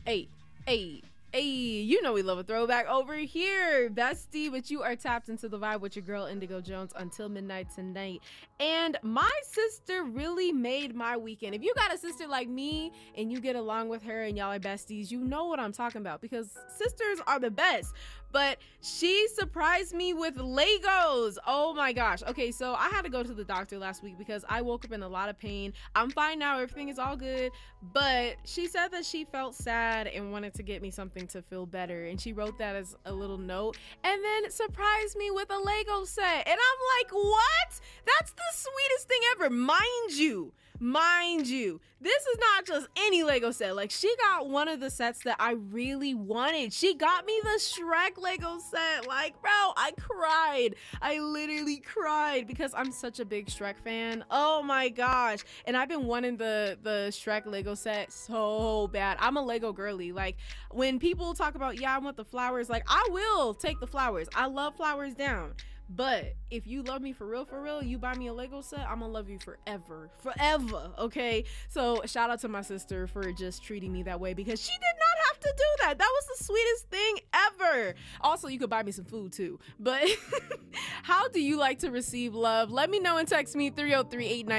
Hey, hey, hey, you know we love a throwback over here, bestie, but you are tapped into the vibe with your girl Indigo Jones until midnight tonight. And my sister really made my weekend. If you got a sister like me and you get along with her and y'all are besties, you know what I'm talking about because sisters are the best. But she surprised me with Legos. Oh my gosh. Okay, so I had to go to the doctor last week because I woke up in a lot of pain. I'm fine now, everything is all good. But she said that she felt sad and wanted to get me something to feel better. And she wrote that as a little note and then surprised me with a Lego set. And I'm like, what? That's the sweetest thing ever. Mind you, this is not just any Lego set. Like, she got one of the sets that I really wanted. She got me the Shrek Lego set. Like, bro, I cried. I literally cried because I'm such a big Shrek fan. Oh my gosh. And I've been wanting the Shrek Lego set so bad. I'm a Lego girly. Like, when people talk about, yeah, I want the flowers, like, I will take the flowers. I love flowers down. But if you love me for real, you buy me a Lego set, I'm gonna love you forever, okay? So shout out to my sister for just treating me that way because she did not have to do that. That was the sweetest thing ever. Also, you could buy me some food too. But how do you like to receive love? Let me know and text me 303-890